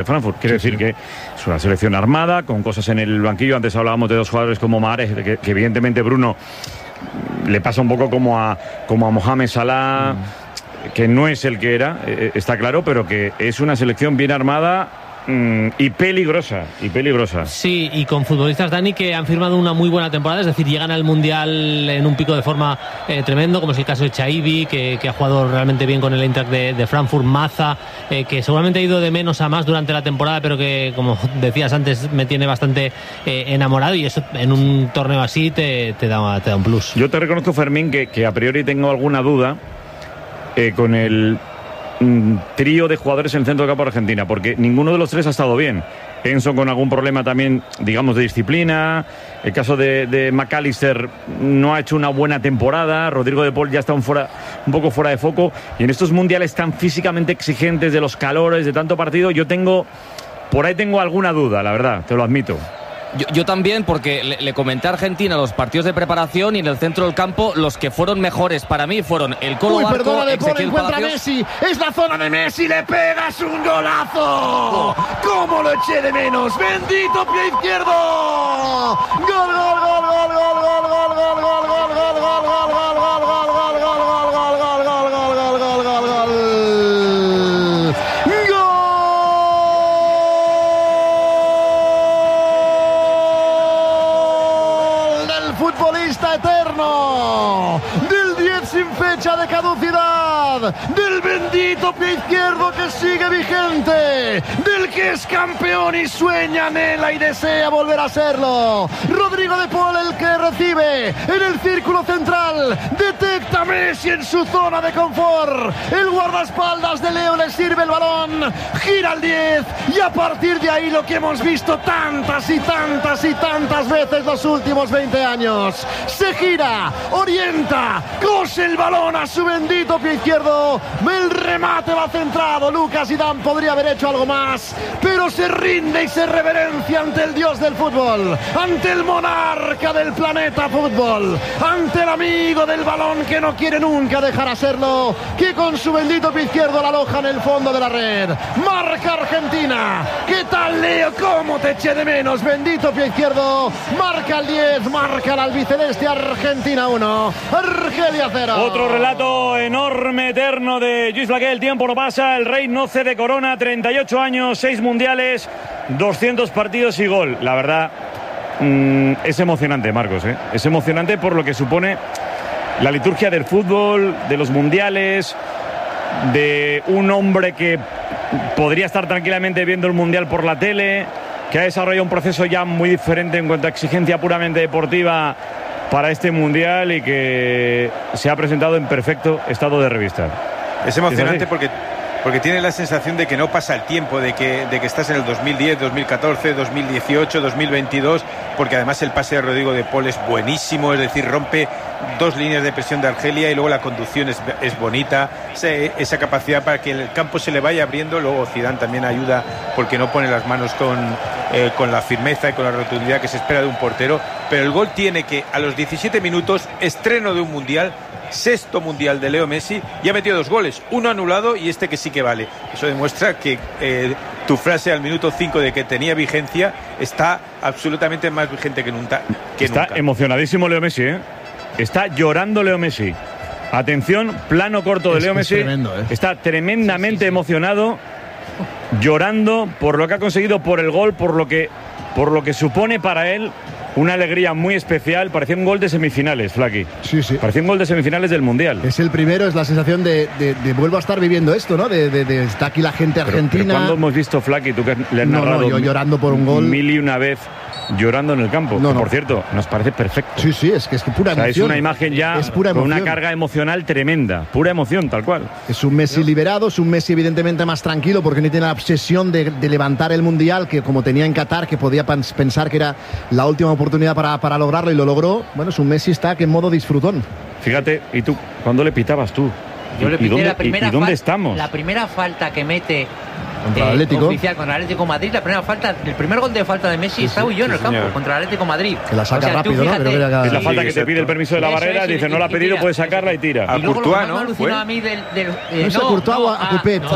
Frankfurt. Quiere decir que es una selección armada, con cosas en el banquillo. Antes hablábamos de 2 jugadores como Mahrez, que evidentemente Bruno le pasa un poco como a Mohamed Salah, que no es el que era, está claro, pero que es una selección bien armada y peligrosa. Sí, y con futbolistas, Dani, que han firmado una muy buena temporada, es decir, llegan al Mundial en un pico de forma tremendo, como es el caso de Chaibi, que ha jugado realmente bien con el Eintracht de Frankfurt, Maza, que seguramente ha ido de menos a más durante la temporada, pero que, como decías antes, me tiene bastante enamorado, y eso en un torneo así te da un plus. Yo te reconozco, Fermín, que a priori tengo alguna duda con el trío de jugadores en el centro de campo de Argentina, porque ninguno de los 3 ha estado bien. Enzo con algún problema también, digamos, de disciplina. El caso de McAllister no ha hecho una buena temporada. Rodrigo de Paul ya está un poco fuera de foco. Y en estos mundiales tan físicamente exigentes, de los calores, de tanto partido, por ahí tengo alguna duda, la verdad, te lo admito. Yo también, porque le comenté a Argentina los partidos de preparación, y en el centro del campo los que fueron mejores para mí fueron el Colo Barco, Ezequiel Palacios. Messi, es la zona de Messi, le pegas un golazo. ¿Cómo lo eché de menos? Bendito pie izquierdo. Gol, gol, gol, gol, gol, gol, gol, gol, gol, gol, gol, gol, gol, gol, gol, gol, gol, futbolista eterno, del 10 sin fecha de caducidad, del bendito pie izquierdo que sigue vigente, del que es campeón y sueña, anhela y desea volver a serlo. Rodrigo de Paul, el que recibe en el círculo central, detecta a Messi en su zona de confort. El guardaespaldas de Leo le sirve el balón, gira al 10, y a partir de ahí lo que hemos visto tantas y tantas y tantas veces los últimos 20 años. Se gira, orienta, cose el balón a su bendito pie izquierdo. El remate va centrado. Lucas Zidane podría haber hecho algo más, pero se rinde y se reverencia ante el dios del fútbol, ante el monarca del planeta fútbol, ante el amigo del balón que no quiere nunca dejar a serlo, que con su bendito pie izquierdo la aloja en el fondo de la red. Marca Argentina. ¿Qué tal, Leo? ¿Cómo te eché de menos? Bendito pie izquierdo. Marca el 10, marca el albiceleste. Argentina 1, Argelia 0. Otro relato enorme, eterno de Lluís Blaqué. El tiempo no pasa, el rey no cede corona. 38 años, 6 mundiales, 200 partidos y gol. La verdad, es emocionante, Marcos, ¿eh? Es emocionante por lo que supone la liturgia del fútbol, de los mundiales, de un hombre que podría estar tranquilamente viendo el mundial por la tele, que ha desarrollado un proceso ya muy diferente en cuanto a exigencia puramente deportiva para este mundial, y que se ha presentado en perfecto estado de revista. Es emocionante porque tiene la sensación de que no pasa el tiempo, de que estás en el 2010, 2014, 2018, 2022, porque además el pase de Rodrigo de Paul es buenísimo, es decir, rompe 2 líneas de presión de Argelia, y luego la conducción es bonita, esa capacidad para que el campo se le vaya abriendo. Luego Zidane también ayuda, porque no pone las manos con la firmeza y con la rotundidad que se espera de un portero, pero el gol tiene que, a los 17 minutos, estreno de un mundial, 6º mundial de Leo Messi, y ha metido 2 goles, uno anulado y este que sí que vale. Eso demuestra que tu frase al minuto 5 de que tenía vigencia está absolutamente más vigente que nunca. Está emocionadísimo Leo Messi, ¿eh? Está llorando Leo Messi. Atención, plano corto de Leo Messi. Tremendo, ¿eh? Está tremendamente emocionado, llorando por lo que ha conseguido, por el gol, por lo que supone para él una alegría muy especial. Parecía un gol de semifinales, Flaqui. Sí. Parecía un gol de semifinales del Mundial. Es el primero, es la sensación de vuelvo a estar viviendo esto, ¿no? De está aquí la gente argentina. Pero ¿cuándo hemos visto, Flaqui, tú que le has narrado? Yo llorando por un gol. 1001 vez llorando en el campo. No. Por cierto, nos parece perfecto. Sí, es que pura emoción. Es una imagen ya con una carga emocional tremenda. Pura emoción, tal cual. Es un Messi liberado, es un Messi evidentemente más tranquilo, porque no tiene la obsesión de levantar el Mundial, que como tenía en Qatar, que podía pensar que era la última oportunidad para lograrlo, y lo logró. Bueno, es un Messi está que en modo disfrutón. Fíjate, ¿y tú? ¿Cuándo le pitabas tú? Yo le pité la primera ¿Y dónde estamos? La primera falta que mete contra el Atlético. Oficial contra el Atlético de Madrid. El primer gol de falta de Messi está huyó en el campo contra el Atlético de Madrid. Que la saca rápido, ¿no? Pero es la falta que te pide el permiso de la barrera, dice no la ha pedido, puede sacarla y tira. A Courtois, ¿no? A mí no sé, Courtois o a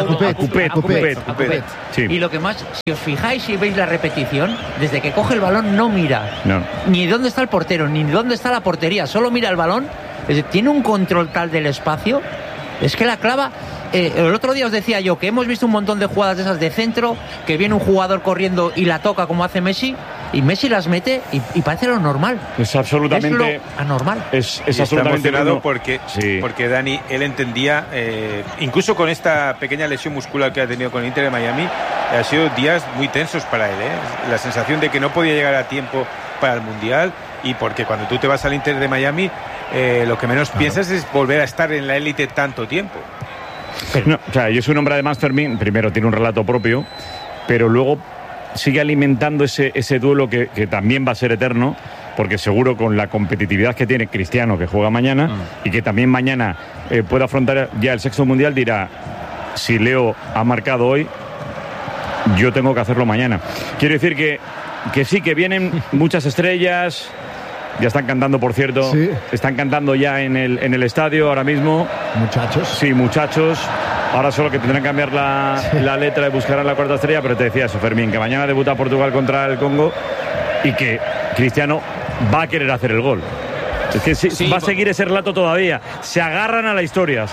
Coupet. Y lo que más, si os fijáis y veis la repetición, desde que coge el balón no mira ni dónde está el portero, ni dónde está la portería, solo mira el balón. Tiene un control tal del espacio, es que la clava. El otro día os decía yo que hemos visto un montón de jugadas de esas de centro, que viene un jugador corriendo y la toca como hace Messi, y Messi las mete y parece lo normal. Es absolutamente... Es lo anormal. Es absolutamente emocionado porque Dani, él entendía, incluso con esta pequeña lesión muscular que ha tenido con el Inter de Miami, ha sido días muy tensos para él, la sensación de que no podía llegar a tiempo para el Mundial, y porque cuando tú te vas al Inter de Miami, lo que menos piensas es volver a estar en la élite tanto tiempo. No, o sea, yo soy un hombre además, Fermín, primero tiene un relato propio, pero luego sigue alimentando ese duelo que también va a ser eterno, porque seguro con la competitividad que tiene Cristiano, que juega mañana, y que también mañana puede afrontar ya el sexto mundial, dirá, si Leo ha marcado hoy, yo tengo que hacerlo mañana. Quiero decir que sí, que vienen muchas estrellas. Ya están cantando, por cierto. Sí. Están cantando ya en el estadio ahora mismo. Muchachos. Sí, muchachos. Ahora solo que tendrán que cambiar la letra y buscarán la cuarta estrella. Pero te decía eso, Fermín, que mañana debuta Portugal contra el Congo y que Cristiano va a querer hacer el gol. Es que sí, va a seguir ese relato todavía. Se agarran a la historia.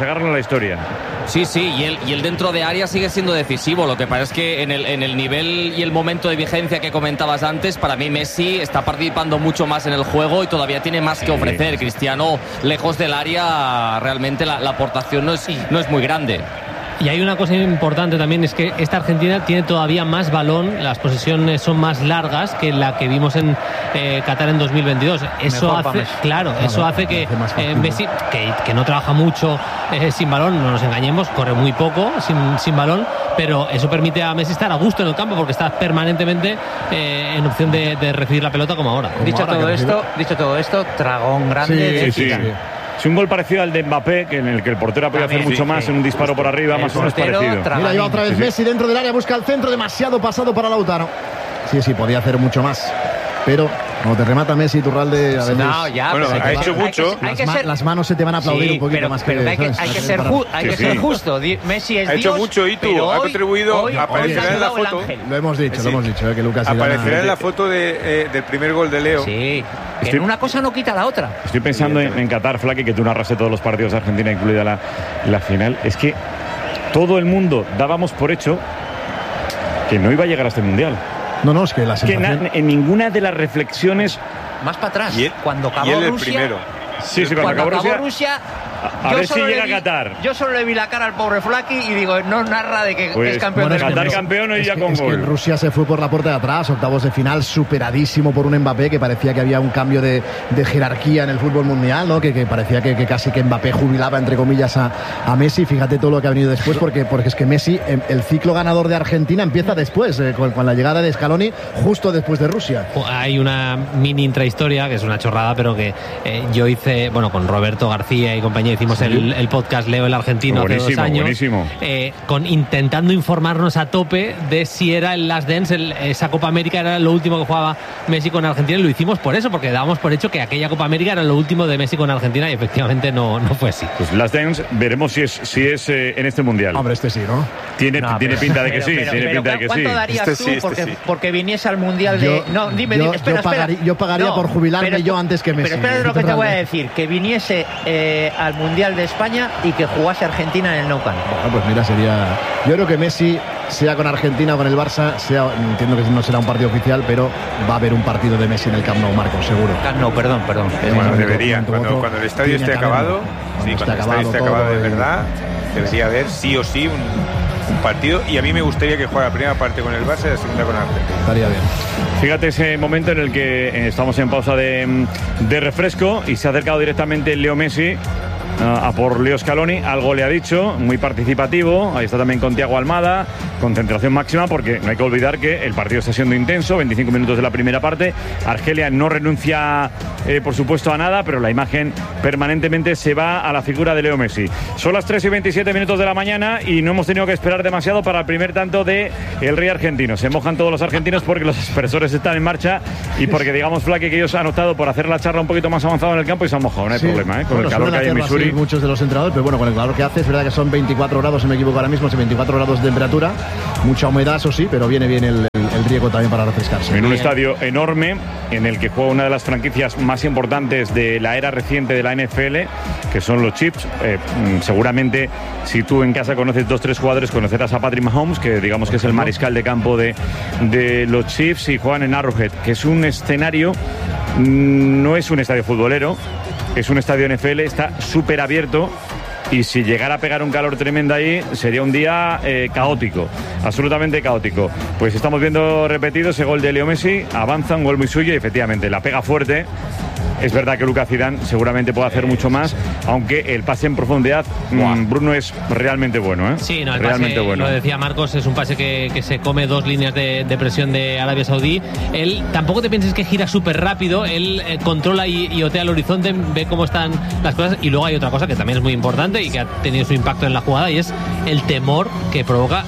Sí, y él dentro de área sigue siendo decisivo. Lo que pasa es que en el nivel y el momento de vigencia que comentabas antes, para mí Messi está participando mucho más en el juego y todavía tiene más que ofrecer. Cristiano, lejos del área, realmente la aportación no es muy grande. Y hay una cosa importante también, es que esta Argentina tiene todavía más balón, las posesiones son más largas que la que vimos en Qatar en 2022. Eso hace que Messi, que no trabaja mucho sin balón, no nos engañemos, corre muy poco sin balón, pero eso permite a Messi estar a gusto en el campo porque está permanentemente en opción de recibir la pelota como ahora. Dicho todo esto, tragón grande. Sí. Es un gol parecido al de Mbappé, en el que el portero ha podido hacer mucho más en un disparo por arriba, más o menos parecido. Mira, lleva otra vez Messi dentro del área, busca el centro, demasiado pasado para Lautaro. Sí, podía hacer mucho más. Pero cuando te remata Messi, Iturralde, a veces... No, ya, bueno, ha hecho mucho. Las manos se te van a aplaudir un poquito más que... Hay que ser justo. Messi es Dios. Ha hecho mucho y tú ha contribuido. Aparecerá en la foto. Lo hemos dicho, que Lucas... Aparecerá en la foto del primer gol de Leo. Sí. Que una cosa no quita la otra. Estoy pensando en Qatar, Flaque, que tú narraste todos los partidos de Argentina, incluida la final. Es que todo el mundo dábamos por hecho que no iba a llegar a este Mundial. No, es que la sensación... en ninguna de las reflexiones... Más para atrás, cuando acabó Rusia... primero. Sí, cuando acabó Rusia... A ver si llega a Qatar. Yo solo le vi la cara al pobre Flaki y digo, no narra de que es campeón del mundo. Qatar campeón y ya con gol. Que Rusia se fue por la puerta de atrás, octavos de final, superadísimo por un Mbappé, que parecía que había un cambio de jerarquía en el fútbol mundial, ¿no? Que parecía que casi que Mbappé jubilaba, entre comillas, a Messi. Fíjate todo lo que ha venido después, porque es que Messi, el ciclo ganador de Argentina empieza después, con la llegada de Scaloni, justo después de Rusia. Hay una mini intrahistoria, que es una chorrada, pero que yo hice, con Roberto García y compañía, hicimos el podcast Leo el Argentino hace 2 años. Buenísimo. Intentando informarnos a tope de si era el Last Dance, esa Copa América era lo último que jugaba Messi con Argentina, y lo hicimos por eso, porque dábamos por hecho que aquella Copa América era lo último de Messi con Argentina, y efectivamente no fue así. Pues Last Dance, veremos si es en este Mundial. Hombre, sí, ¿no? Tiene pinta de que sí. ¿Cuánto darías tú porque viniese al Mundial de...? Espera. Yo pagaría por jubilarme yo antes que Messi. Pero espera lo que te voy a decir, que viniese al Mundial de España y que jugase Argentina en el Nou Camp. Bueno, pues mira, yo creo que Messi, sea con Argentina o con el Barça, entiendo que no será un partido oficial, pero va a haber un partido de Messi en el Camp Nou, Marco, seguro. Camp Nou, perdón. Bueno, debería. Cuando el estadio esté acabado, cuando el estadio esté acabado de verdad, debería haber sí o sí un partido, y a mí me gustaría que jugara la primera parte con el Barça y la segunda con Argentina. Estaría bien. Fíjate ese momento en el que estamos en pausa de refresco y se ha acercado directamente Leo Messi a por Leo Scaloni. Algo le ha dicho, muy participativo. Ahí está también con Thiago Almada. Concentración máxima, porque no hay que olvidar que el partido está siendo intenso. 25 minutos de la primera parte. Argelia no renuncia, por supuesto, a nada, pero la imagen permanentemente se va a la figura de Leo Messi. Son las 3:27 minutos de la mañana y no hemos tenido que esperar demasiado para el primer tanto de el Rey argentino. Se mojan todos los argentinos porque los aspersores están en marcha y porque, digamos, Flaque, que ellos han optado por hacer la charla un poquito más avanzada en el campo y se han mojado. No hay problema, con el calor que hay en Missouri. Muchos de los entrenadores, pero bueno, con el calor que hace, es verdad que son 24 grados, si me equivoco ahora mismo, 24 grados de temperatura, mucha humedad, eso sí, pero viene bien el riego también para refrescarse. En un estadio enorme en el que juega una de las franquicias más importantes de la era reciente de la NFL, que son los Chiefs. Seguramente, si tú en casa conoces 2-3 jugadores, conocerás a Patrick Mahomes, que digamos que es el mariscal de campo de los Chiefs, y juegan en Arrowhead, que es un escenario, no es un estadio futbolero, es un estadio NFL, está súper abierto. Y si llegara a pegar un calor tremendo ahí, sería un día caótico, absolutamente caótico. Pues estamos viendo repetido ese gol de Leo Messi, avanza, un gol muy suyo y efectivamente la pega fuerte. Es verdad que Lucas Zidane seguramente puede hacer mucho más, aunque el pase en profundidad, Bruno, es realmente bueno, ¿eh? Sí, no, el realmente pase, bueno. Lo decía Marcos, es un pase que se come 2 líneas de presión de Arabia Saudí. Él, tampoco te pienses que gira súper rápido, él controla y otea el horizonte, ve cómo están las cosas. Y luego hay otra cosa que también es muy importante y que ha tenido su impacto en la jugada, y es el temor que provoca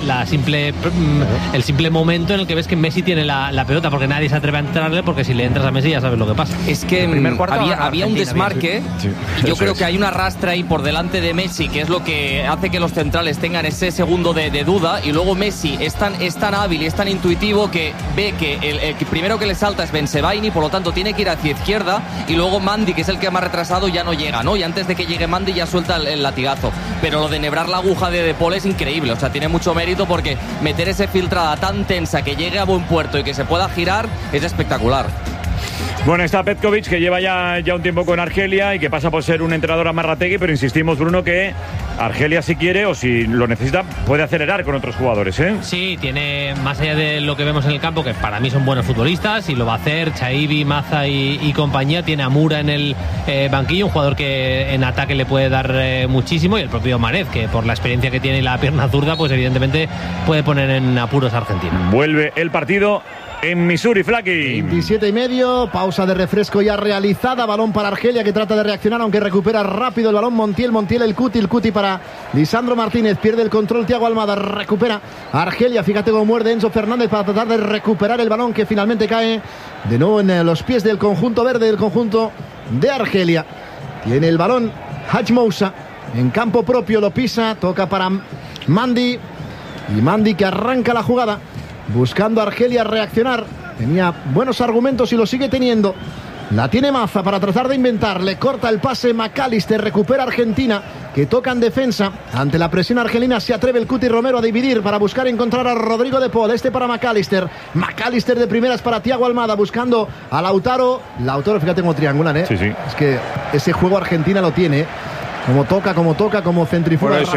el simple momento en el que ves que Messi tiene la pelota, porque nadie se atreve a entrarle, porque si le entras a Messi ya sabes lo que pasa. Es que había un desmarque, y yo creo que hay una rastra ahí por delante de Messi, que es lo que hace que los centrales tengan ese segundo de duda, y luego Messi es tan hábil y es tan intuitivo que ve que el primero que le salta es Bensebaini, por lo tanto tiene que ir hacia izquierda, y luego Mandy, que es el que más retrasado, ya no llega, ¿no? Y antes de que llegue Mandy ya suelta el latigazo. Pero lo de nebrar la aguja de Paul es increíble, o sea, tiene mucho mérito, porque meter esa filtrada tan tensa que llegue a buen puerto y que se pueda girar es espectacular. Bueno, está Petkovic, que lleva ya un tiempo con Argelia y que pasa por ser un entrenador amarrategui, pero insistimos, Bruno, que Argelia, si quiere o si lo necesita, puede acelerar con otros jugadores, ¿eh? Sí, tiene, más allá de lo que vemos en el campo, que para mí son buenos futbolistas y lo va a hacer, Chaibi, Maza y compañía. Tiene a Mura en el banquillo, un jugador que en ataque le puede dar muchísimo, y el propio Marez, que por la experiencia que tiene y la pierna zurda, pues evidentemente puede poner en apuros a Argentina. Vuelve el partido en Missouri, Flaky. 27:30, pausa de refresco ya realizada, balón para Argelia, que trata de reaccionar, aunque recupera rápido el balón Montiel, el Cuti para Lisandro Martínez, pierde el control Thiago Almada, recupera Argelia, fíjate cómo muerde Enzo Fernández para tratar de recuperar el balón, que finalmente cae de nuevo en los pies del conjunto verde, del conjunto de Argelia. Tiene el balón Haj Moussa en campo propio, lo pisa, toca para Mandy, y Mandy que arranca la jugada, buscando a Argelia reaccionar. Tenía buenos argumentos y lo sigue teniendo. La tiene Maza para tratar de inventar. Le corta el pase McAllister. Recupera Argentina, que toca en defensa. Ante la presión argelina se atreve el Cuti Romero a dividir para buscar encontrar a Rodrigo de Paul. Este para McAllister. McAllister de primeras para Thiago Almada, buscando a Lautaro. Lautaro, fíjate cómo triangulan, ¿eh? Sí. Es que ese juego Argentina lo tiene. Como toca, como centrifuga. Bueno,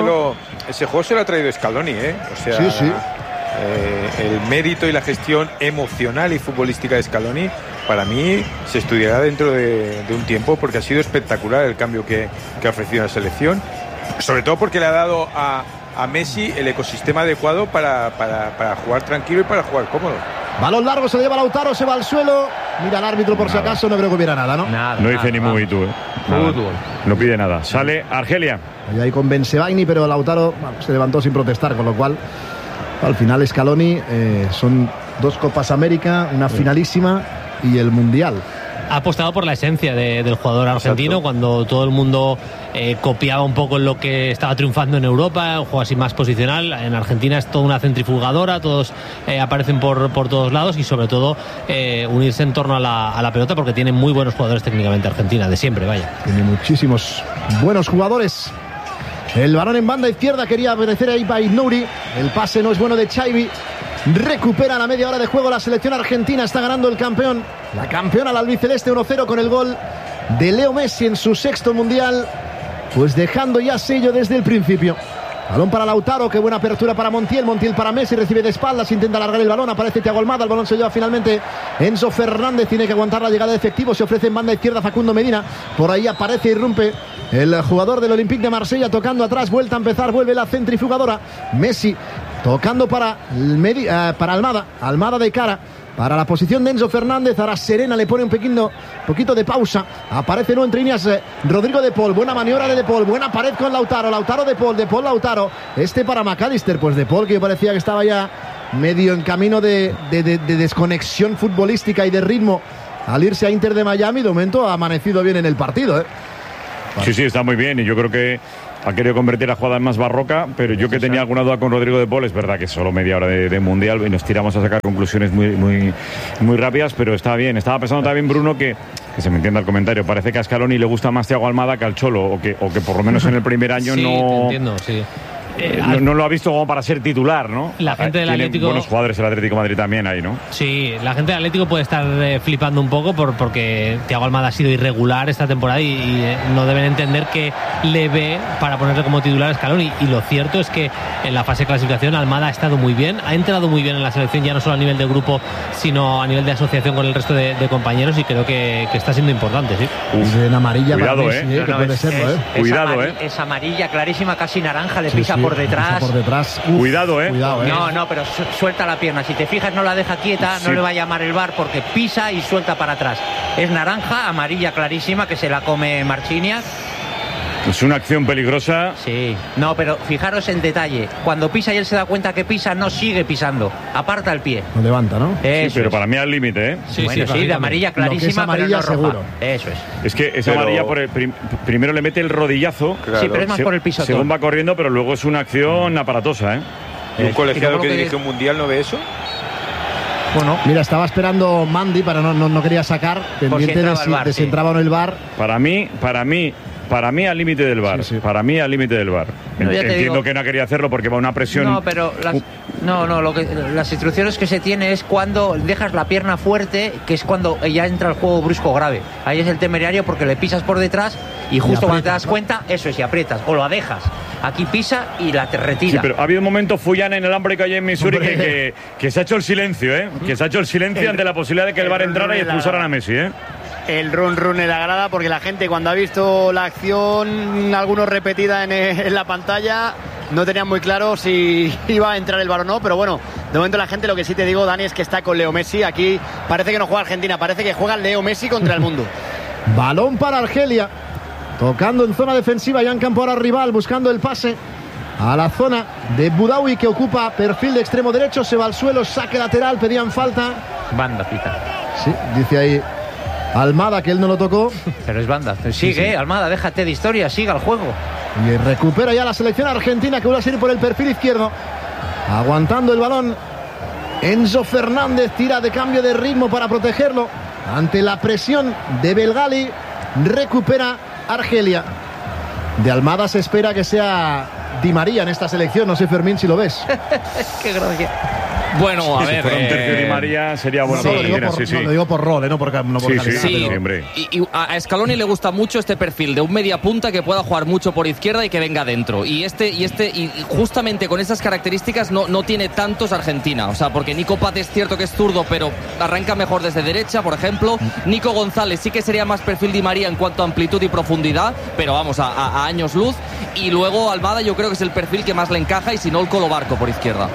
ese juego se lo ha traído Scaloni, ¿eh? O sea, sí. El mérito y la gestión emocional y futbolística de Scaloni, para mí, se estudiará dentro de un tiempo, porque ha sido espectacular el cambio que ha ofrecido la selección, sobre todo porque le ha dado a Messi el ecosistema adecuado para jugar tranquilo y para jugar cómodo. Balón largo, se lo lleva Lautaro, se va al suelo. Mira al árbitro por si acaso, no creo que hubiera nada, ¿no? No dice ni muy tú, ¿eh? Fútbol. No pide nada. Sale Argelia. Y ahí con Bensebaini, pero Lautaro se levantó sin protestar, con lo cual al final Scaloni son 2 Copas América, una finalísima y el Mundial. Ha apostado por la esencia del jugador argentino. Exacto. Cuando todo el mundo copiaba un poco lo que estaba triunfando en Europa, un juego así más posicional. En Argentina es toda una centrifugadora, todos aparecen por todos lados, y sobre todo unirse en torno a la pelota, porque tiene muy buenos jugadores técnicamente Argentina, de siempre, vaya. Tiene muchísimos buenos jugadores. El balón en banda izquierda, quería aparecer ahí para Nouri. El pase no es bueno de Chaibi. Recupera la media hora de juego la selección argentina. Está ganando el campeón. La campeona, la albiceleste, 1-0 con el gol de Leo Messi en su 6º mundial. Pues dejando ya sello desde el principio. Balón para Lautaro, qué buena apertura para Montiel para Messi, recibe de espaldas, intenta alargar el balón, aparece Thiago Almada, el balón se lleva finalmente Enzo Fernández, tiene que aguantar la llegada de efectivo, se ofrece en banda izquierda Facundo Medina, por ahí aparece y irrumpe el jugador del Olympique de Marsella, tocando atrás, vuelta a empezar, vuelve la centrifugadora, Messi tocando para Almada de cara, para la posición de Enzo Fernández. Ahora Serena le pone un poquito de pausa. Aparece entre líneas Rodrigo de Paul. Buena maniobra de Paul. Buena pared con Lautaro. Lautaro de Paul. De Paul Lautaro. Para McAllister. Pues de Paul, que parecía que estaba ya medio en camino de desconexión futbolística y de ritmo al irse a Inter de Miami. De momento ha amanecido bien en el partido. Sí, está muy bien. Y yo creo que ha querido convertir la jugada en más barroca, pero yo que tenía alguna duda con Rodrigo de Paul, es verdad que solo media hora de Mundial y nos tiramos a sacar conclusiones muy rápidas, pero está bien. Estaba pensando también, Bruno, que se me entienda el comentario, parece que a Scaloni le gusta más Thiago Almada que al Cholo, o que por lo menos en el primer año sí, no... Te entiendo, sí. No lo ha visto como para ser titular, ¿no? La gente del Atlético... buenos jugadores el Atlético de Madrid también ahí, ¿no? Sí, la gente del Atlético puede estar flipando un poco porque Thiago Almada ha sido irregular esta temporada y no deben entender que le ve para ponerle como titular a Scaloni. Y lo cierto es que en la fase de clasificación Almada ha estado muy bien, ha entrado muy bien en la selección, ya no solo a nivel de grupo, sino a nivel de asociación con el resto de compañeros, y creo que está siendo importante, sí. En amarilla, cuidado, para Messi, que puede serlo, Cuidado, Es amarilla clarísima, casi naranja, le pisa por detrás. Cuidado, No, pero suelta la pierna. Si te fijas, no la deja quieta, no le va a llamar el VAR porque pisa y suelta para atrás. Es naranja, amarilla clarísima, que se la come Marchiniak. Es una acción peligrosa. Sí, no, pero fijaros en detalle. Cuando pisa y él se da cuenta que pisa, no sigue pisando. Aparta el pie. Lo levanta, ¿no? Sí, pero para mí al límite, ¿eh? Sí, de amarilla clarísima, amarilla, pero no roja. seguro. Eso es. Es que esa amarilla primero le mete el rodillazo. Claro. Sí, pero es más por el pisotón. Según va corriendo, pero luego es una acción aparatosa, ¿eh? ¿Un colegiado que dirige un mundial no ve eso? Bueno, mira, estaba esperando Mandy, para no quería sacar, pendiente de si entraba o no el VAR. Para mí al límite del VAR. Sí. Para mí al límite del VAR. Entiendo que no quería hacerlo porque va una presión. No, pero las instrucciones que se tiene es cuando dejas la pierna fuerte, que es cuando ya entra el juego brusco grave. Ahí es el temerario porque le pisas por detrás y justo cuando te das cuenta, eso es, y aprietas o lo dejas. Aquí pisa y te retira. Sí, pero ha habido un momento Fullan en el Hambre allí en Missouri que se ha hecho el silencio, ¿eh? Que se ha hecho el silencio ante la posibilidad de que el VAR entrara y expulsaran a Messi, ¿eh? El run en la grada, porque la gente, cuando ha visto la acción, algunos repetida en la pantalla, no tenían muy claro si iba a entrar el VAR o no. Pero bueno, de momento la gente, lo que sí te digo, Dani, es que está con Leo Messi. Aquí parece que no juega Argentina, parece que juega Leo Messi contra el mundo. Balón para Argelia, tocando en zona defensiva, ya en campo ahora rival, buscando el pase a la zona de Boudaoui, que ocupa perfil de extremo derecho, se va al suelo, saque lateral, pedían falta. Banda, pita. Sí, dice ahí Almada que él no lo tocó. Pero es banda. Sigue, sí. Almada, déjate de historia, siga el juego. Y recupera ya la selección argentina, que vuelve a salir por el perfil izquierdo, aguantando el balón. Enzo Fernández tira de cambio de ritmo para protegerlo ante la presión de Belgali. Recupera Argelia. De Almada se espera que sea Di María en esta selección. No sé, Fermín, si lo ves. Qué gracia. Bueno, a ver. Si fuera un tercio Di María sería bueno. Lo digo por rol, no por calidad. Sí, y a Scaloni le gusta mucho este perfil de un media punta que pueda jugar mucho por izquierda y que venga dentro. Y justamente con esas características no tiene tantos Argentina. O sea, porque Nico Paz es cierto que es zurdo, pero arranca mejor desde derecha, por ejemplo. Nico González sí que sería más perfil Di María en cuanto a amplitud y profundidad, pero vamos, a años luz. Y luego Almada yo creo que es el perfil que más le encaja, y si no, el Colo Barco por izquierda.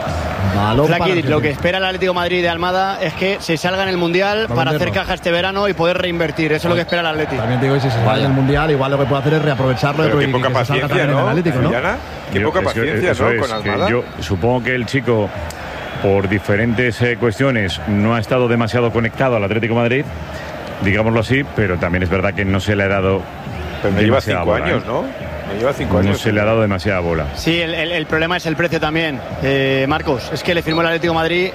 Flaqui, lo que espera el Atlético de Madrid de Almada es que se salga en el Mundial para hacer caja este verano y poder reinvertir. Eso es lo que espera el Atlético. También digo, si se sale en el Mundial, igual lo que puede hacer es reaprovecharlo. Pero qué poca paciencia, ¿no? Qué poca paciencia, ¿no? Con Almada. Yo supongo que el chico, por diferentes cuestiones, no ha estado demasiado conectado al Atlético de Madrid, digámoslo así, pero también es verdad que no se le ha dado. Pero me lleva 5 años, ¿no? Lleva 5 años. No se le ha dado demasiada bola. Sí, el problema es el precio también, Marcos. Es que le firmó el Atlético de Madrid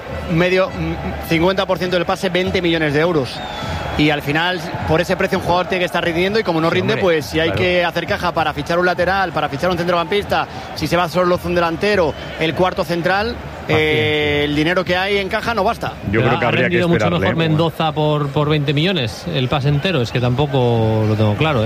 50% del pase, 20 millones de euros. Y al final, por ese precio, un jugador tiene que estar rindiendo. Y como no rinde, pues si hay que hacer caja para fichar un lateral, para fichar un centrocampista, si se va solo un delantero, el cuarto central, el dinero que hay en caja no basta. Yo creo que habría que esperarle. Mucho mejor Mendoza por 20 millones, el pase entero, es que tampoco lo tengo claro,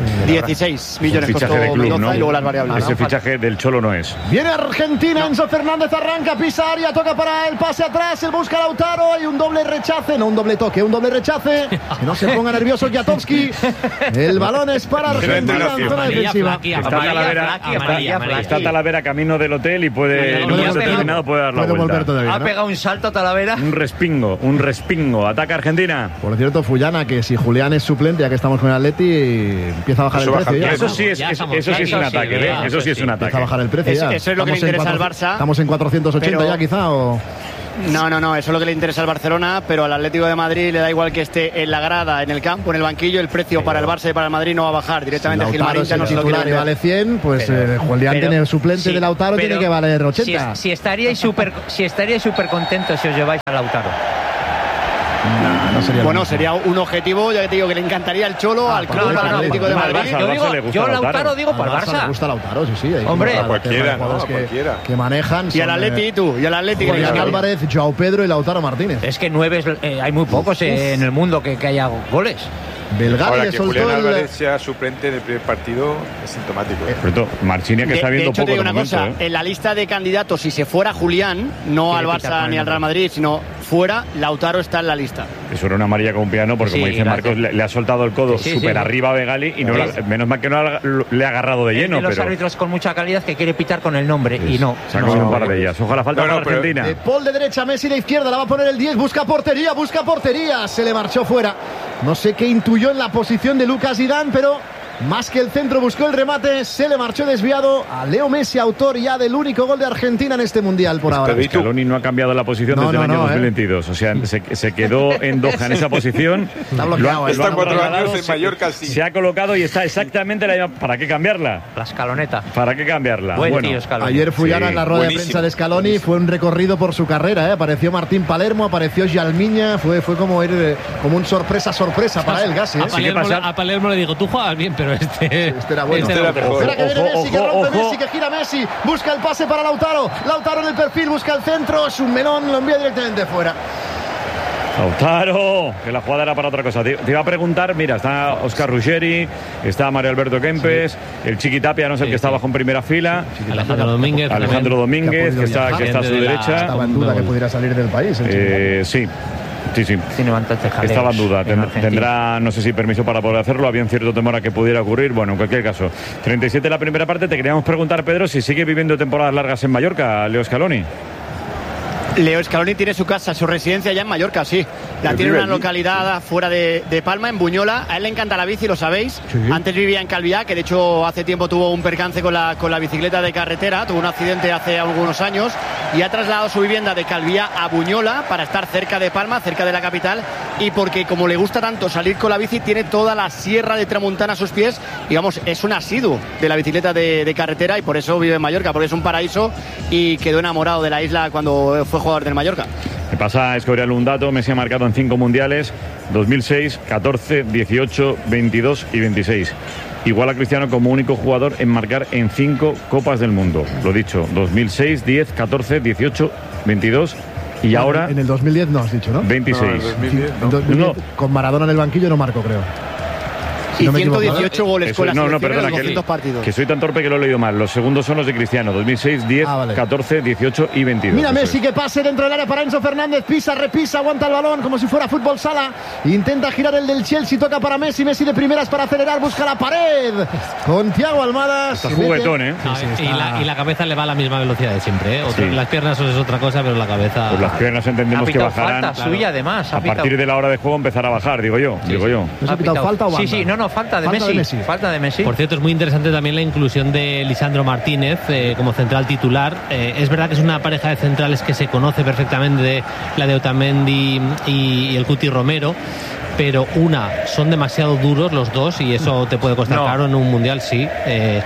16 millones costó de club, Mendoza, ¿no? y luego las variables. Ese fichaje del Cholo no es. Viene Argentina, Enzo Fernández arranca, pisa área, toca para el pase atrás, el busca Lautaro, hay un doble rechace, no un doble toque, un doble rechace, que no se ponga nervioso Kiatowski. El balón es para Argentina en zona defensiva. Está Talavera camino del hotel y puede, en un momento determinado puede dar la vuelta. Ha pegado un salto a Talavera. Un respingo. Ataca Argentina. Por cierto, Fullana, que si Julián es suplente, ya que estamos con el Atleti, empieza a bajar el precio. Eso sí es un ataque, Eso sí es un ataque. Empieza a bajar el precio ya. Eso es lo que le interesa al Barça. Estamos en 480 ya quizá, o... No, eso es lo que le interesa al Barcelona, pero al Atlético de Madrid le da igual que esté en la grada, en el campo, en el banquillo, el precio para el Barça y para el Madrid no va a bajar. Directamente a Gilmarín ya no se lo quiere vender. Vale 100, pues Julián tiene el suplente de Lautaro, tiene que valer 80. Si estaríais súper contentos si os lleváis a Lautaro. No sería bueno, sería un objetivo, ya que te digo que le encantaría el Cholo al club, al Atlético de Madrid. Yo Lautaro digo para el Barça. Le gusta Lautaro, sí. Hombre, a cualquiera, que manejan. Y al Atleti, y al Atlético. Julián Álvarez, Joao Pedro y Lautaro Martínez. Es que 9 hay muy pocos en el mundo que haya goles. Ahora que Julián Álvarez sea suplente en el primer partido es sintomático. Marchini, que está viendo poco. De hecho, te digo una cosa, en la lista de candidatos, si se fuera Julián, no al Barça ni al Real Madrid, sino fuera, Lautaro está en la lista. Eso era una amarilla con un piano, porque como dice Marcos, le ha soltado el codo súper arriba a Begali y menos mal que no le ha agarrado de lleno. Los árbitros con mucha calidad que quiere pitar con el nombre y no. Se ha comido un par de ellas. Ojalá falta para Argentina. De Paul de derecha, Messi de izquierda, la va a poner el 10, busca portería. Se le marchó fuera. No sé qué intuyó en la posición de Lucas Zidane, pero más que el centro buscó el remate, se le marchó desviado a Leo Messi, autor ya del único gol de Argentina en este Mundial por ahora. Scaloni no ha cambiado la posición desde el año 2022, o sea, se quedó en Doha en esa posición. Está bloqueado. Está 4 años en Mallorca, sí. Se ha colocado y está exactamente la misma. ¿Para qué cambiarla? La escaloneta. ¿Para qué cambiarla? Tío, Scaloni. Ayer Fullana en la rueda de prensa de Scaloni fue un recorrido por su carrera, Apareció Martín Palermo, apareció Jalmiña, fue como ir como un sorpresa para él, casi. A Palermo le digo, tú juegas bien, pero este era bueno. Espera que viene Messi, que rompe Messi, que gira Messi, busca el pase para Lautaro en el perfil, busca el centro, es un melón, lo envía directamente fuera. Lautaro, que la jugada era para otra cosa. Te iba a preguntar, mira, está Oscar Ruggeri, está Mario Alberto Kempes, el Chiqui Tapia, no sé el que está abajo en primera fila, Alejandro Domínguez, que está a su derecha. Estaba en duda que pudiera salir del país. Sí. Estaba en duda. Tendrá, no sé si permiso para poder hacerlo. Había un cierto temor a que pudiera ocurrir. Bueno, en cualquier caso, 37 la primera parte. Te queríamos preguntar, Pedro, si sigue viviendo temporadas largas en Mallorca, Leo Scaloni. Leo Scaloni tiene su casa, su residencia ya en Mallorca, sí. La tiene en una localidad fuera de Palma, en Buñola. A él le encanta la bici, lo sabéis. Sí. Antes vivía en Calviá, que de hecho hace tiempo tuvo un percance con la bicicleta de carretera. Tuvo un accidente hace algunos años y ha trasladado su vivienda de Calviá a Buñola para estar cerca de Palma, cerca de la capital. Y porque como le gusta tanto salir con la bici, tiene toda la sierra de Tramuntana a sus pies. Digamos, es un asiduo de la bicicleta de carretera y por eso vive en Mallorca, porque es un paraíso y quedó enamorado de la isla cuando fue jugador del Mallorca. Me pasa a escobriarle un dato. Messi ha marcado en 5 mundiales: 2006, 14, 18, 22 y 26. Igual a Cristiano como único jugador en marcar en 5 Copas del Mundo. Lo dicho, 2006, 10, 14, 18, 22 y ahora... En el 2010 no has dicho, ¿no? 26. No, en 2010, no. 2010, con Maradona en el banquillo no marco, creo. Y 118 goles con la selección perdona, en 200 partidos. Que soy tan torpe que lo he leído mal. Los segundos son los de Cristiano: 2006, 10, 14, 18 y 22. Mira Messi que pase dentro del área para Enzo Fernández. Pisa, repisa, aguanta el balón como si fuera fútbol sala. Intenta girar el del Chelsea, toca para Messi. Messi de primeras para acelerar, busca la pared. Con Thiago Almada. Está juguetón, ¿eh? No, sí, y la cabeza le va a la misma velocidad de siempre, ¿eh? Las piernas es otra cosa, pero la cabeza... Pues las piernas entendemos que bajarán. Falta suya, además. A partir de la hora de juego empezará a bajar, digo yo. ¿No se ha pitado falta o banda? Sí, no, falta de Messi. Falta de Messi. Por cierto, es muy interesante también la inclusión de Lisandro Martínez como central titular. Es verdad que es una pareja de centrales que se conoce perfectamente, la de Otamendi y el Cuti Romero, pero son demasiado duros los dos y eso te puede costar caro en un mundial, sí.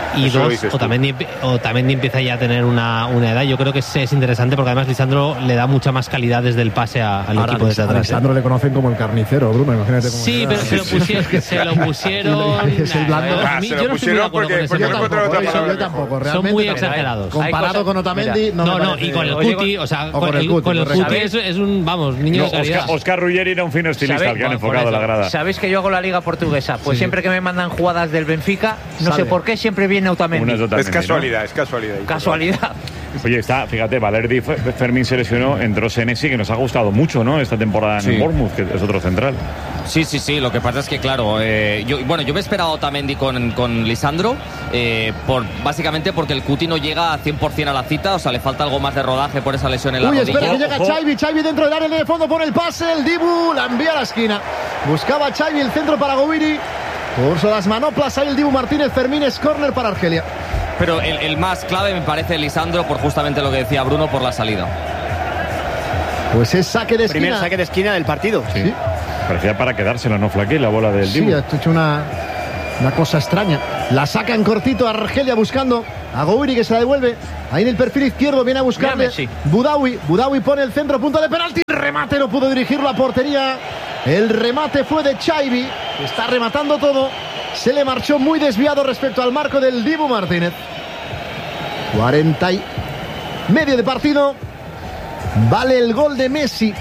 Y dos, Otamendi empieza ya a tener una edad. Yo creo que es interesante porque además Lisandro le da mucha más calidad desde el pase al equipo desde atrás. A Lisandro le conocen como el carnicero, Bruno, imagínate cómo. Sí, pero se lo pusieron. Es el blando. Yo no estoy muy de acuerdo con ese. Yo tampoco. Son muy exagerados. Comparado con Otamendi, no, y con el Cuti, o sea, con el Cuti es un, vamos, niño de calidad. Oscar Ruggeri era un fino estilista que han enfocado la grada. ¿Sabéis que yo hago la liga portuguesa? Pues siempre que me mandan jugadas del Benfica, no sé por qué, siempre viene Otamendi. Es casualidad, es casualidad. Casualidad. Oye, fíjate, Valerdi Fermín se lesionó, entró Senesi, que nos ha gustado mucho, ¿no? Esta temporada en Bournemouth, que es otro central. Sí, lo que pasa es que, claro, yo me he esperado Otamendi con Lisandro, básicamente porque el Cuti no llega a 100% a la cita, o sea, le falta algo más de rodaje por esa lesión en la rodilla. Espera, que llega Xavi dentro del área de fondo, pone el pase, el Dibu la envía a la esquina. Buscaba Xavi el centro para Gouiri. Curso las manoplas, ahí el Dibu Martínez, Fermín, es córner para Argelia. Pero el más clave me parece Lisandro por justamente lo que decía Bruno, por la salida. Pues es saque de esquina. Primer saque de esquina del partido. Sí. Parecía para quedársela, ¿no, Flaquí? La bola del Dibu. Sí, ha hecho una cosa extraña. La saca en cortito Argelia buscando a Gouiri, que se la devuelve. Ahí en el perfil izquierdo viene a buscarle Boudaoui pone el centro, punto de penalti. Remate, no pudo dirigirlo a portería. El remate fue de Xavi, que está rematando todo. Se le marchó muy desviado respecto al marco del Dibu Martínez. 40 y medio de partido. Vale el gol de Messi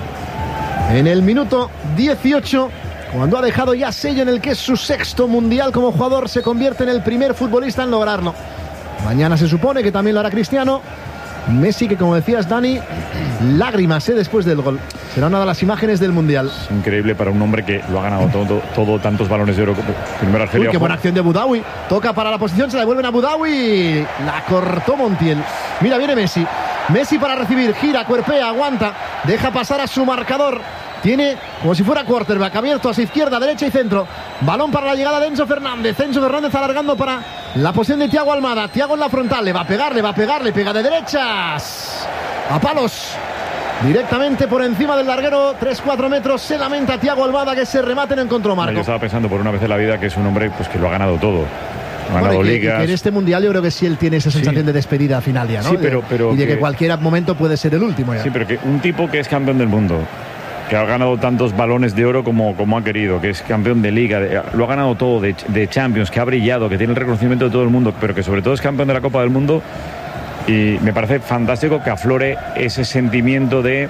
en el minuto 18, cuando ha dejado ya sello en el que es su sexto mundial como jugador. Se convierte en el primer futbolista en lograrlo. Mañana se supone que también lo hará Cristiano. Messi, que como decías, Dani, lágrimas después del gol. Será una de las imágenes del mundial. Es increíble para un hombre que lo ha ganado todo tantos balones de oro como primero Argelia. Uy, qué buena acción de Boudaoui. Toca para la posición, se la devuelven a Boudaoui. La cortó Montiel. Mira, viene Messi. Messi para recibir, gira, cuerpea, aguanta, deja pasar a su marcador. Tiene como si fuera quarterback abierto hacia izquierda, derecha y centro. Balón para la llegada de Enzo Fernández. Enzo Fernández alargando para la posición de Thiago Almada. Thiago en la frontal, le va a pegar, pega de derechas. A palos. Directamente por encima del larguero, 3-4 metros. Se lamenta Thiago Almada que ese remate no encontró marco. Yo estaba pensando por una vez en la vida que es un hombre pues que lo ha ganado todo. Ha ganado ligas. Que en este mundial yo creo que sí él tiene esa sensación de despedida final ya, ¿no? Sí, pero y de que cualquier momento puede ser el último ya. Sí, pero que un tipo que es campeón del mundo, que ha ganado tantos balones de oro como ha querido, que es campeón de liga, lo ha ganado todo, de Champions, que ha brillado, que tiene el reconocimiento de todo el mundo, pero que sobre todo es campeón de la Copa del Mundo. Y me parece fantástico que aflore ese sentimiento de...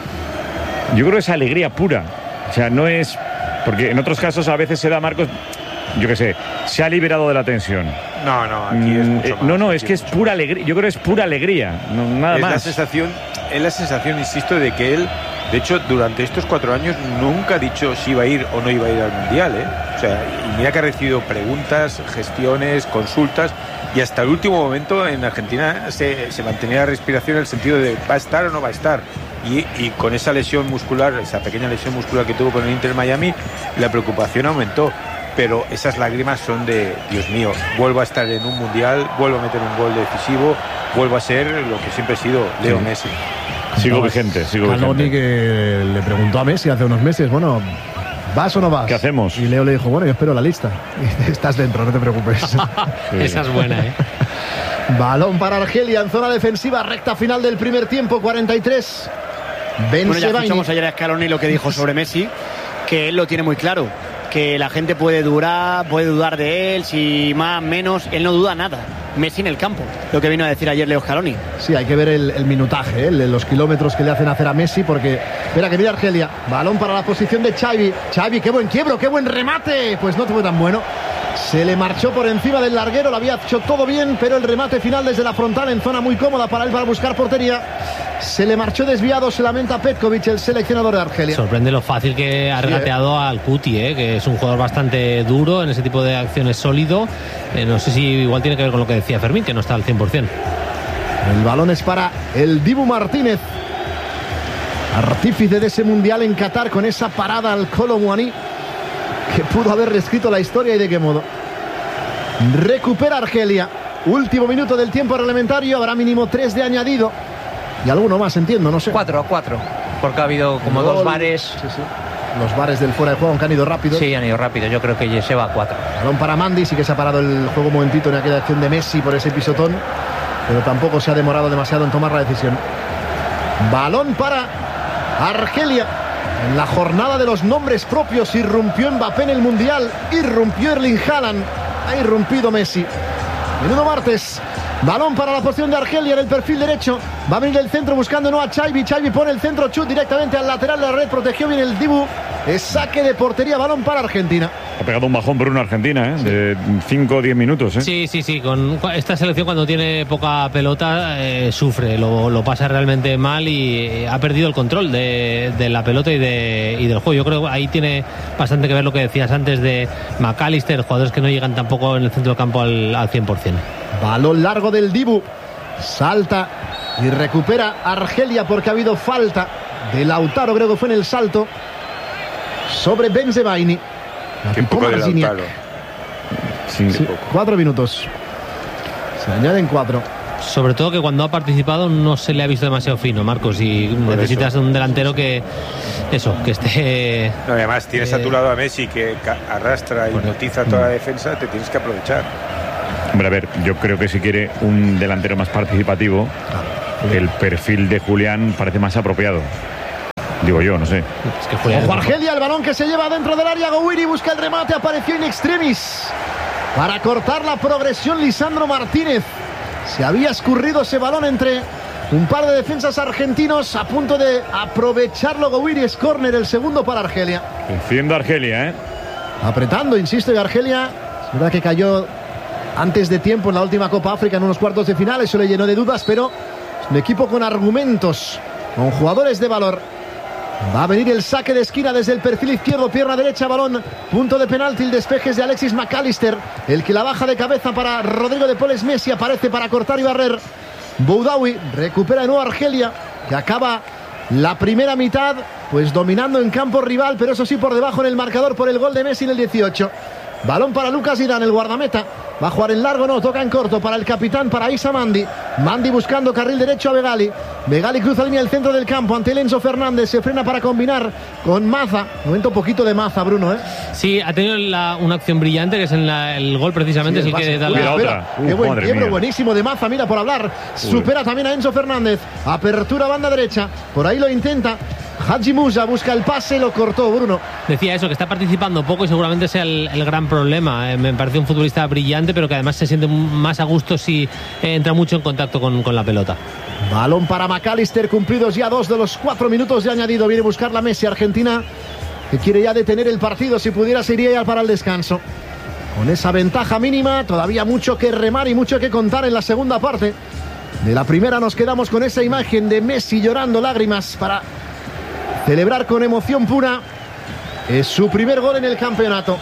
Yo creo que es alegría pura. O sea, no es... Porque en otros casos a veces se da, Marcos, yo qué sé, se ha liberado de la tensión. No, aquí es mucho más. No, es que es pura alegría. Yo creo que es pura alegría, nada más. Es la sensación, insisto, de que él, de hecho, durante estos 4 años nunca ha dicho si iba a ir o no iba a ir al Mundial, ¿eh? O sea, y mira que ha recibido preguntas, gestiones, consultas, y hasta el último momento en Argentina se mantenía la respiración en el sentido de ¿va a estar o no va a estar? Y con esa lesión muscular, esa pequeña lesión muscular que tuvo con el Inter Miami, la preocupación aumentó. Pero esas lágrimas son de, Dios mío, vuelvo a estar en un mundial, vuelvo a meter un gol decisivo, vuelvo a ser lo que siempre he sido, Leo Messi. Sigo vigente. Scaloni, que le preguntó a Messi hace unos meses, bueno, ¿vas o no vas? ¿Qué hacemos? Y Leo le dijo, bueno, yo espero la lista. Estás dentro, no te preocupes. Sí. Esa es buena, ¿eh? Balón para Argelia en zona defensiva, recta final del primer tiempo, 43. Bueno, ya escuchamos ayer a Scaloni lo que dijo sobre Messi, que él lo tiene muy claro, que la gente puede dudar de él, si más, menos, él no duda nada. Messi en el campo, lo que vino a decir ayer Leo Scaloni. Sí, hay que ver el minutaje, los kilómetros que le hacen hacer a Messi, porque espera que mira Argelia, balón para la posición de Xavi, qué buen quiebro, qué buen remate, pues no fue tan bueno. Se le marchó por encima del larguero, lo había hecho todo bien, pero el remate final desde la frontal en zona muy cómoda para él para buscar portería. Se le marchó desviado, se lamenta Petkovic, el seleccionador de Argelia. Sorprende lo fácil que ha regateado al Cuti, que es un jugador bastante duro en ese tipo de acciones, sólido. No sé si igual tiene que ver con lo que decía Fermín, que no está al 100%. El balón es para el Dibu Martínez, artífice de ese mundial en Qatar, con esa parada al Kolo Muani, que pudo haber reescrito la historia, y de qué modo. Recupera Argelia. Último minuto del tiempo reglamentario. Habrá mínimo 3 de añadido. Y alguno más, entiendo, no sé. 4, porque ha habido como 2 bares. Sí. los bares del fuera de juego, aunque han ido rápido. Sí, han ido rápido, yo creo que se va a 4. Balón para Mandy, sí que se ha parado el juego un momentito en aquella acción de Messi por ese pisotón, pero tampoco se ha demorado demasiado en tomar la decisión. Balón para Argelia. En la jornada de los nombres propios irrumpió Mbappé en el Mundial, irrumpió Erling Haaland, ha irrumpido Messi. Menudo martes. Balón para la posición de Argelia en el perfil derecho. Va a venir el centro buscando no a Chaibi. Chaibi pone el centro, chut directamente al lateral de la red. Protegió bien el Dibu. Es saque de portería, balón para Argentina. Ha pegado un bajón Bruno Argentina, de 5 o 10 minutos. Sí. Con esta selección, cuando tiene poca pelota, sufre, lo pasa realmente mal y ha perdido el control de la pelota y del juego. Yo creo que ahí tiene bastante que ver lo que decías antes de McAllister, jugadores que no llegan tampoco en el centro del campo al 100%. Balón largo del Dibu. Salta y recupera Argelia porque ha habido falta de Lautaro, creo que fue en el salto, sobre Benzebaini. Qué poco de Lautaro. Sí, 4 minutos. Se añaden 4. Sobre todo que cuando ha participado no se le ha visto demasiado fino, Marcos, y necesitas un delantero que esté... No, además tienes a tu lado a Messi que arrastra y hipnotiza toda la defensa, te tienes que aprovechar. Hombre, a ver, yo creo que si quiere un delantero más participativo, el perfil de Julián parece más apropiado. Digo yo, no sé. Es que Julián... Ojo Argelia, el balón que se lleva dentro del área. Gouiri busca el remate, apareció in extremis para cortar la progresión Lisandro Martínez. Se había escurrido ese balón entre un par de defensas argentinos, a punto de aprovecharlo Gouiri. Es córner, el segundo para Argelia. Enciende Argelia, apretando, insisto, y Argelia, es verdad que cayó antes de tiempo en la última Copa África en unos cuartos de final, eso le llenó de dudas, pero es un equipo con argumentos, con jugadores de valor. Va a venir el saque de esquina desde el perfil izquierdo, pierna derecha, balón, punto de penalti, el despeje es de Alexis McAllister, el que la baja de cabeza para Rodrigo de Paul. Messi aparece para cortar y barrer. Boudaoui recupera de nuevo Argelia, que acaba la primera mitad pues dominando en campo rival, pero eso sí por debajo en el marcador por el gol de Messi en el 18. Balón para Lucas Zidane, el guardameta. Va a jugar en largo, no, toca en corto para el capitán, para Issa Mandi. Mandi buscando carril derecho a Begali. Begali cruza línea del centro del campo ante Enzo Fernández. Se frena para combinar con Maza. Momento poquito de Maza, Bruno, Sí, ha tenido una acción brillante, que es en el gol precisamente. Sí, es el que da la otra. Qué buen quiebro, buenísimo de Maza, mira, por hablar. Supera también a Enzo Fernández. Apertura banda derecha. Por ahí lo intenta Hadji Musa, busca el pase, lo cortó Bruno. Decía eso, que está participando poco y seguramente sea el gran problema. Me parece un futbolista brillante, pero que además se siente más a gusto si entra mucho en contacto con la pelota. Balón para McAllister, cumplidos ya 2 de los 4 minutos de añadido. Viene a buscar la Messi. Argentina, que quiere ya detener el partido. Si pudiera, se iría ya para el descanso. Con esa ventaja mínima, todavía mucho que remar y mucho que contar en la segunda parte. De la primera nos quedamos con esa imagen de Messi llorando lágrimas para celebrar con emoción pura. Es su primer gol en el campeonato.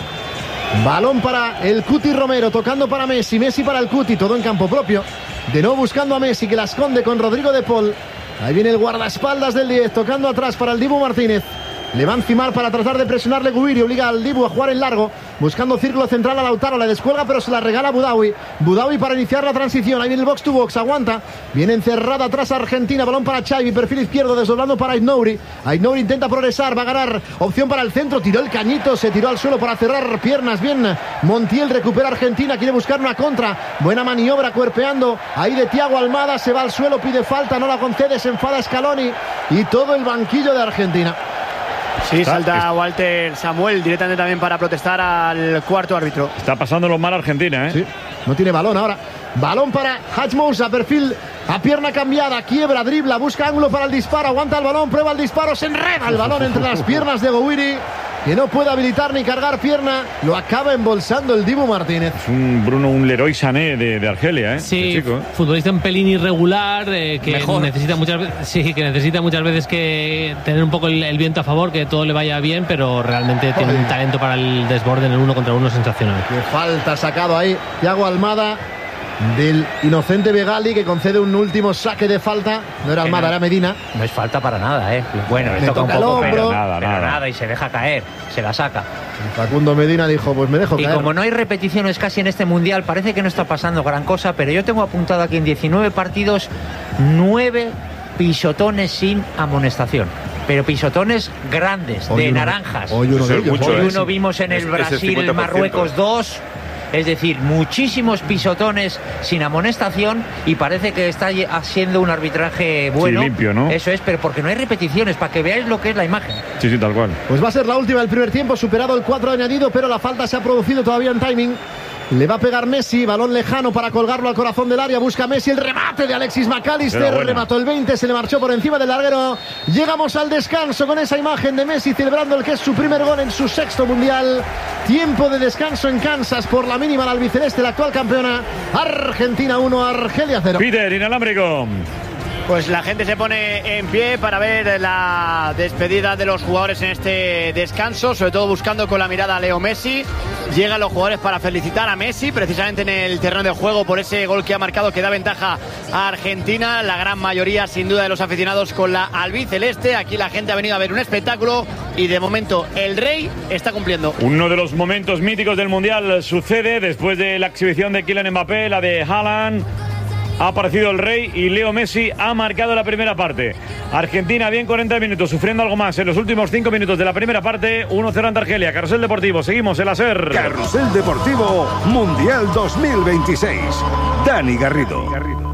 Balón para el Cuti Romero, tocando para Messi. Messi para el Cuti, todo en campo propio. De nuevo buscando a Messi, que la esconde con Rodrigo de Paul. Ahí viene el guardaespaldas del 10, tocando atrás para el Dibu Martínez. Le va a encimar para tratar de presionarle Gouiri. Obliga al Dibu a jugar en largo, buscando círculo central a Lautaro. La descuelga, pero se la regala a Boudaoui. Boudaoui para iniciar la transición. Ahí viene el box to box, aguanta. Viene encerrada atrás Argentina. Balón para Chaibi, perfil izquierdo, desdoblando para Aït-Nouri. Aït-Nouri intenta progresar, va a ganar. Opción para el centro, tiró el cañito, se tiró al suelo para cerrar piernas. Bien, Montiel recupera Argentina, quiere buscar una contra. Buena maniobra, cuerpeando ahí de Thiago Almada. Se va al suelo, pide falta, no la concede, se enfada Scaloni y todo el banquillo de Argentina. Sí, salta Walter Samuel directamente también para protestar al cuarto árbitro. Está pasándolo mal Argentina, Sí, no tiene balón ahora. Balón para Hadji Musa, perfil a pierna cambiada, quiebra, dribla, busca ángulo para el disparo, aguanta el balón, prueba el disparo, se enreda el balón entre las piernas de Gouiri, que no puede habilitar ni cargar pierna, lo acaba embolsando el Dibu Martínez. Es un Leroy Sané de Argelia, Sí, chico, futbolista un pelín irregular, que necesita muchas veces que tener un poco el viento a favor, que todo le vaya bien, pero realmente tiene un talento para el desborde en el 1 contra 1 sensacional. Qué falta sacado ahí Thiago Almada del inocente Begali, que concede un último saque de falta. No era Almada, era Medina. No es falta para nada, Bueno, le toca un poco, pero nada, y se deja caer, se la saca. Facundo Medina dijo, pues me dejo caer. Y como no hay repeticiones casi en este Mundial, parece que no está pasando gran cosa, pero yo tengo apuntado aquí en 19 partidos 9 pisotones sin amonestación. pero pisotones grandes, de naranjas. Hoy uno vimos en el Brasil-Marruecos 2. Es decir, muchísimos pisotones sin amonestación y parece que está haciendo un arbitraje bueno. Sí, limpio, ¿no? Eso es, pero porque no hay repeticiones, para que veáis lo que es la imagen. Sí, tal cual. Pues va a ser la última del primer tiempo, superado el 4 añadido, pero la falta se ha producido todavía en timing. Le va a pegar Messi, balón lejano para colgarlo al corazón del área, busca Messi, el remate de Alexis McAllister, remató el 20, se le marchó por encima del larguero. Llegamos al descanso con esa imagen de Messi celebrando el que es su primer gol en su 6º mundial. Tiempo de descanso en Kansas por la mínima, la albiceleste, la actual campeona. Argentina 1, Argelia 0. Peter, inalámbrico. Pues la gente se pone en pie para ver la despedida de los jugadores en este descanso, sobre todo buscando con la mirada a Leo Messi. Llegan los jugadores para felicitar a Messi, precisamente en el terreno de juego, por ese gol que ha marcado, que da ventaja a Argentina. La gran mayoría, sin duda, de los aficionados con la albiceleste. Aquí la gente ha venido a ver un espectáculo y de momento el Rey está cumpliendo. Uno de los momentos míticos del Mundial sucede después de la exhibición de Kylian Mbappé, la de Haaland. Ha aparecido el Rey y Leo Messi ha marcado la primera parte. Argentina bien 40 minutos, sufriendo algo más en los últimos 5 minutos de la primera parte. 1-0 ante Argelia. Carrusel Deportivo, seguimos en la SER. Carrusel Deportivo Mundial 2026. Dani Garrido.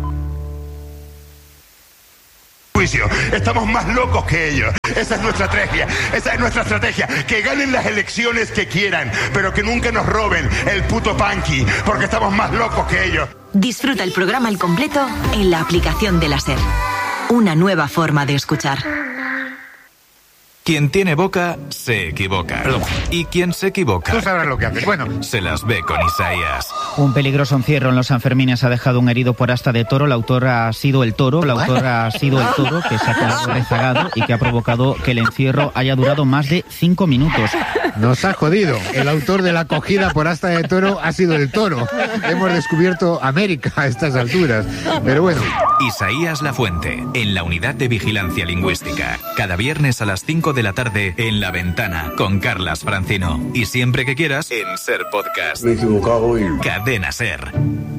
Estamos más locos que ellos. Esa es nuestra estrategia. Que ganen las elecciones que quieran, pero que nunca nos roben el puto punky, porque estamos más locos que ellos. Disfruta el programa al completo en la aplicación de la SER. Una nueva forma de escuchar. Quien tiene boca, se equivoca. Y quien se equivoca... Tú sabrás lo que haces. Bueno, se las ve con Isaías. Un peligroso encierro en los Sanfermines ha dejado un herido por asta de toro. La autora ha sido el toro. Que se ha quedado rezagado y que ha provocado que el encierro haya durado más de 5 minutos. Nos ha jodido. El autor de la acogida por asta de toro ha sido el toro. Hemos descubierto América a estas alturas. Pero bueno. Isaías Lafuente, en la Unidad de Vigilancia Lingüística. Cada viernes a las 5 de la tarde en La Ventana con Carlas Francino. Y siempre que quieras en SER Podcast. Me he equivocado y... Cadena SER.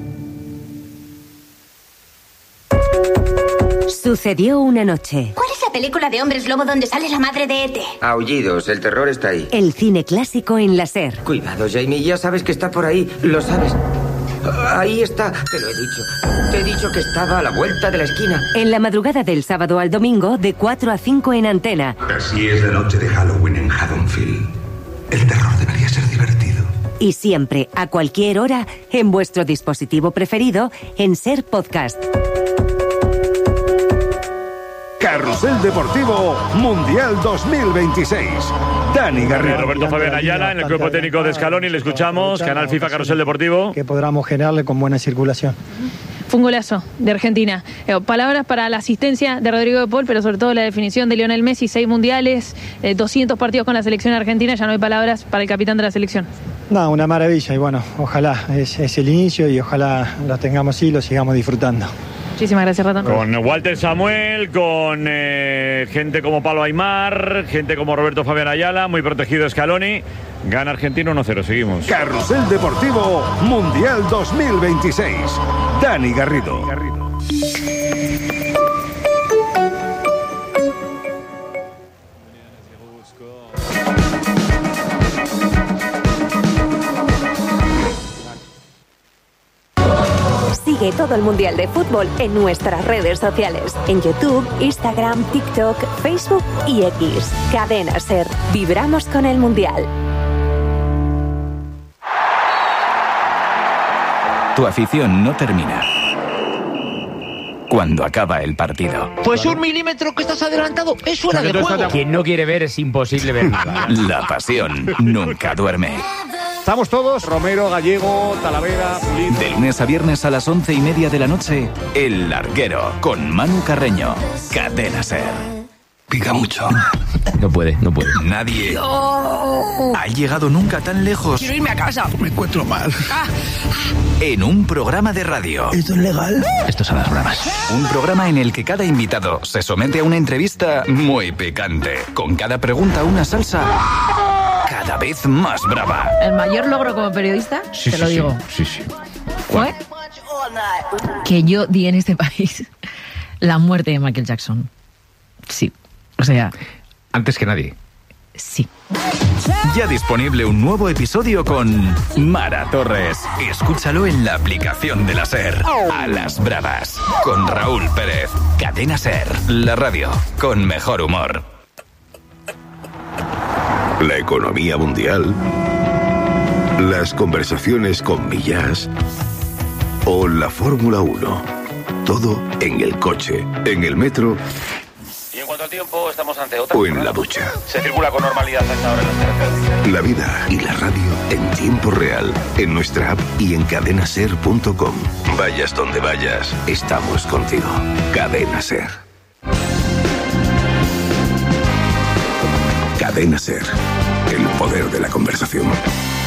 Sucedió una noche. ¿Cuál es la película de hombres lobo donde sale la madre de E.T.? Aullidos, el terror está ahí. El cine clásico en la SER. Cuidado, Jamie, ya sabes que está por ahí, lo sabes. Ahí está, te lo he dicho. Te he dicho que estaba a la vuelta de la esquina. En la madrugada del sábado al domingo, de 4 a 5 en Antena. Así es la noche de Halloween en Haddonfield. El terror debería ser divertido. Y siempre, a cualquier hora, en vuestro dispositivo preferido, en SER Podcast. Carrusel Deportivo Mundial 2026. Dani Garrido. Roberto Fabián Ayala, en el cuerpo técnico de Scaloni. Le escuchamos. Canal FIFA Carrusel Deportivo. Que podamos generarle con buena circulación. Fue un golazo de Argentina. Palabras para la asistencia de Rodrigo de Paul, pero sobre todo la definición de Lionel Messi. 6 mundiales, 200 partidos con la selección argentina. Ya no hay palabras para el capitán de la selección. No, una maravilla. Y bueno, ojalá es el inicio y ojalá lo tengamos y lo sigamos disfrutando. Muchísimas gracias, Ratón. Con Walter Samuel, con gente como Pablo Aimar, gente como Roberto Fabián Ayala, muy protegido Scaloni. Gana Argentina 1-0, seguimos. Carrusel Deportivo Mundial 2026. Dani Garrido. Sigue todo el Mundial de Fútbol en nuestras redes sociales. En YouTube, Instagram, TikTok, Facebook y X. Cadena SER. Vibramos con el Mundial. Tu afición no termina cuando acaba el partido. Pues 1 milímetro que estás adelantado es fuera de juego. Quien no quiere ver es imposible ver. La pasión nunca duerme. Estamos todos, Romero, Gallego, Talavera, Pulido. De lunes a viernes a las 11:30 de la noche, El Larguero, con Manu Carreño. Cadena SER. Pica mucho. No puede. Nadie ha llegado nunca tan lejos. Quiero irme a casa. Me encuentro mal. En un programa de radio. ¿Esto es legal? Estos son las bromas. Un programa en el que cada invitado se somete a una entrevista muy picante. Con cada pregunta una salsa cada vez más brava. El mayor logro como periodista, Sí, te lo digo. Sí. Fue que yo di en este país la muerte de Michael Jackson. Sí. O sea, Antes que nadie. Sí. Ya disponible un nuevo episodio con Mara Torres. Escúchalo en la aplicación de la SER. A las bravas. Con Raúl Pérez. Cadena SER. La radio con mejor humor. La economía mundial. Las conversaciones con Millás. O la Fórmula 1. Todo en el coche, en el metro. Y en cuanto al tiempo, estamos ante otra. O en la ducha. Se circula con normalidad hasta ahora en las carreteras. La vida y la radio en tiempo real, en nuestra app y en cadenaser.com. Vayas donde vayas, estamos contigo. Cadena Ser. Cadena Ser. El poder de la conversación.